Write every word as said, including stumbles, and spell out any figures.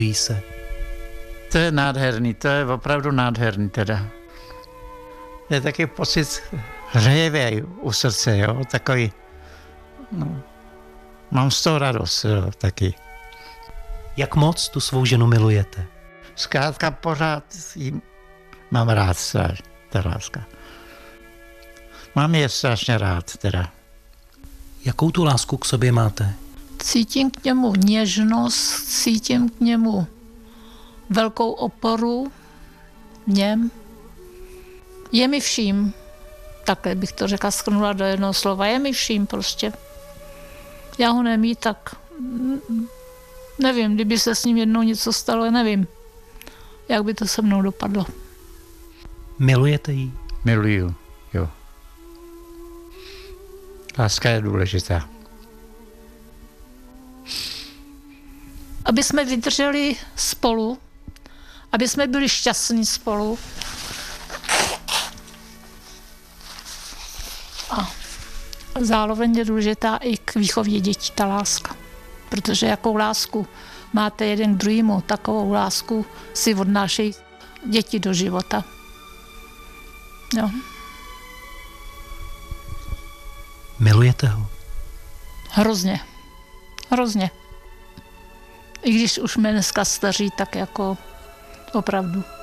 Ví se. To je nádherný, to je opravdu nádherný teda. Je taky pocit hřejivý u srdce, jo, takový, no, mám z toho radost, jo, taky. Jak moc tu svou ženu milujete? Zkrátka pořád jí mám rád, ta láska. Mám je strašně rád, teda. Jakou tu lásku k sobě máte? Cítím k němu něžnost, cítím k němu velkou oporu v něm. Je mi vším, takhle bych to řekla, shrnula do jednoho slova, je mi vším prostě. Já ho nemít, tak nevím, kdyby se s ním jednou něco stalo, nevím, jak by to se mnou dopadlo. Milujete ji? Miluju, jo. Láska je důležitá. Aby jsme vydrželi spolu, aby jsme byli šťastní spolu. A zároveň je důležitá i k výchově dětí ta láska. Protože jakou lásku máte jeden k druhému, takovou lásku si odnášejí děti do života. Jo. Milujete ho? Hrozně. Hrozně. I když už jsme dneska staří, tak jako opravdu.